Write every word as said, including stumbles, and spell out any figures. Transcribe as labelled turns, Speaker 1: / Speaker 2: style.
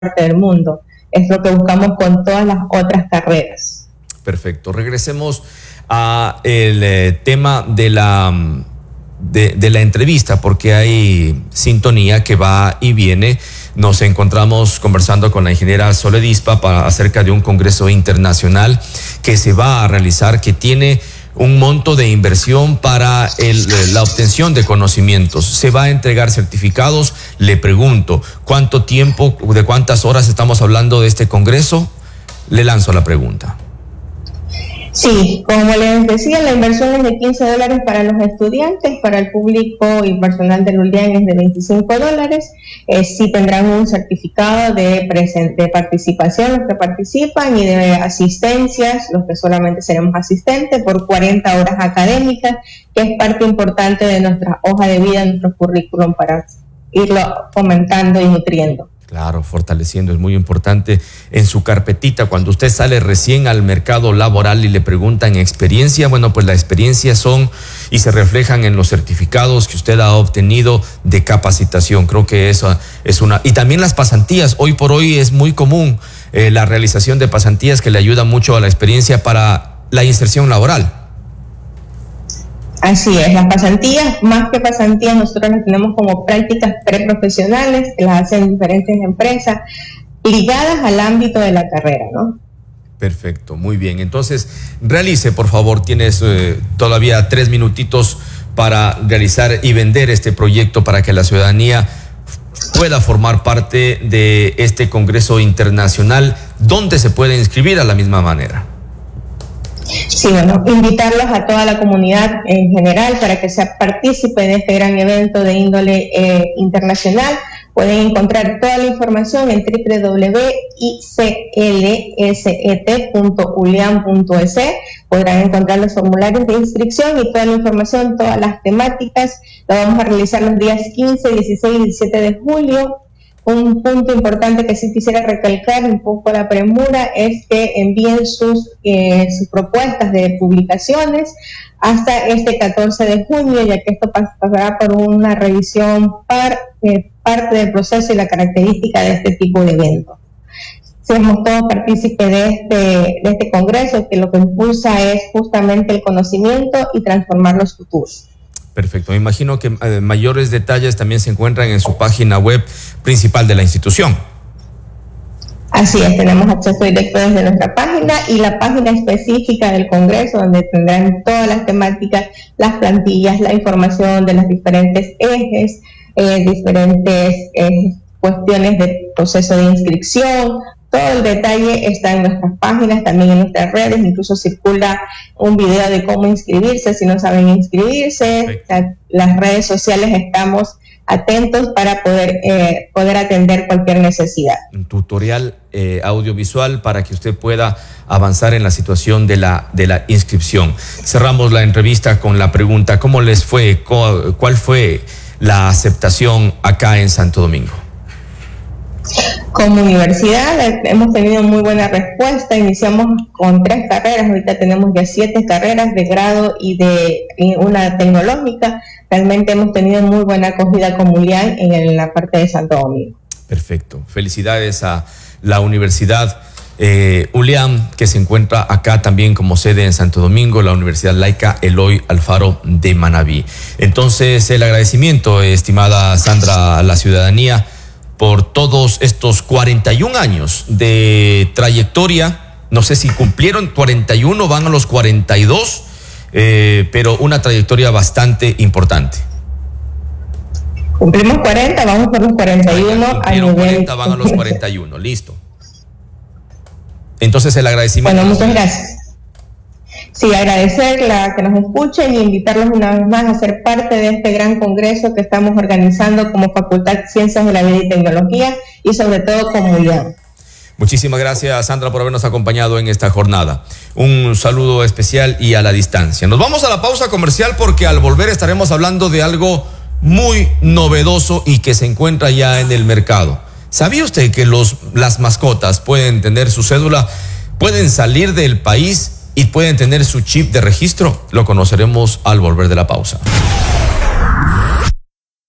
Speaker 1: parte del mundo. Es lo que buscamos con todas las otras carreras.
Speaker 2: Perfecto. Regresemos a el eh, tema de la, de, de la entrevista, porque hay sintonía que va y viene. Nos encontramos conversando con la ingeniera Soledispa para, acerca de un congreso internacional que se va a realizar, que tiene un monto de inversión para el, la obtención de conocimientos. Se va a entregar certificados. Le pregunto, ¿cuánto tiempo, de cuántas horas estamos hablando de este congreso? Le lanzo la pregunta.
Speaker 1: Sí, como les decía, la inversión es de quince dólares para los estudiantes, para el público y personal del ULIAN es de veinticinco dólares. Eh, sí tendrán un certificado de, de participación los que participan y de asistencias, los que solamente seremos asistentes, por cuarenta horas académicas, que es parte importante de nuestra hoja de vida, nuestro currículum, para irlo fomentando y nutriendo.
Speaker 2: Claro, fortaleciendo, es muy importante. En su carpetita, cuando usted sale recién al mercado laboral y le preguntan experiencia, bueno, pues la experiencia son y se reflejan en los certificados que usted ha obtenido de capacitación. Creo que eso es una... Y también las pasantías. Hoy por hoy es muy común eh, la realización de pasantías que le ayuda mucho a la experiencia para la inserción laboral.
Speaker 1: Así es, las pasantías, más que pasantías, nosotros las tenemos como prácticas preprofesionales que las hacen diferentes empresas ligadas al ámbito de la carrera, ¿no?
Speaker 2: Perfecto, muy bien. Entonces, realice, por favor, tienes eh, todavía tres minutitos para realizar y vender este proyecto para que la ciudadanía pueda formar parte de este Congreso Internacional. ¿Dónde se puede inscribir a la misma manera?
Speaker 1: Sí, bueno, invitarlos a toda la comunidad en general para que sea partícipe de este gran evento de índole eh, internacional. Pueden encontrar toda la información en doble u doble u doble u punto i c l s e t punto ulian punto e s. Podrán encontrar los formularios de inscripción y toda la información, todas las temáticas. Lo vamos a realizar los días quince, dieciséis y diecisiete de julio. Un punto importante que sí quisiera recalcar, un poco la premura, es que envíen sus, eh, sus propuestas de publicaciones hasta este catorce de junio, ya que esto pasará por una revisión par, eh, parte del proceso y la característica de este tipo de eventos. Somos todos partícipes de este, de este congreso, que lo que impulsa es justamente el conocimiento y transformar los futuros.
Speaker 2: Perfecto. Me imagino que eh, mayores detalles también se encuentran en su página web principal de la institución.
Speaker 1: Así es, tenemos acceso directo desde nuestra página y la página específica del Congreso, donde tendrán todas las temáticas, las plantillas, la información de los diferentes ejes, eh, diferentes eh, cuestiones de proceso de inscripción. Todo el detalle está en nuestras páginas, también en nuestras redes. Incluso circula un video de cómo inscribirse si no saben inscribirse. O sea, las redes sociales estamos atentos para poder eh, poder atender cualquier necesidad.
Speaker 2: Un tutorial eh, audiovisual para que usted pueda avanzar en la situación de la de la inscripción. Cerramos la entrevista con la pregunta: ¿cómo les fue? ¿Cuál fue la aceptación acá en Santo Domingo?
Speaker 1: Como universidad hemos tenido muy buena respuesta. Iniciamos con tres carreras, ahorita tenemos ya siete carreras de grado y de y una tecnológica. Realmente hemos tenido muy buena acogida con ULIAN en la parte de Santo Domingo.
Speaker 2: Perfecto, felicidades a la Universidad eh, ULIAN, que se encuentra acá también como sede en Santo Domingo, la Universidad Laica Eloy Alfaro de Manabí. Entonces, el agradecimiento, estimada Sandra, a la ciudadanía por todos estos cuarenta y un años de trayectoria. No sé si cumplieron cuarenta y uno, van a los cuarenta y dos, eh, pero una trayectoria bastante importante.
Speaker 1: Cumplimos cuarenta, vamos por los cuarenta y uno.
Speaker 2: Cumplieron cuarenta, van a los cuarenta y uno, listo. Entonces el agradecimiento.
Speaker 1: Bueno, muchas gracias. Sí, agradecer la que nos escuchen y invitarlos una vez más a ser parte de este gran congreso que estamos organizando como Facultad de Ciencias de la Vida y Tecnología y sobre todo como ULIAN.
Speaker 2: Muchísimas gracias, Sandra, por habernos acompañado en esta jornada. Un saludo especial y a la distancia. Nos vamos a la pausa comercial porque al volver estaremos hablando de algo muy novedoso y que se encuentra ya en el mercado. ¿Sabía usted que los, las mascotas pueden tener su cédula, pueden salir del país y pueden tener su chip de registro? Lo conoceremos al volver de la pausa.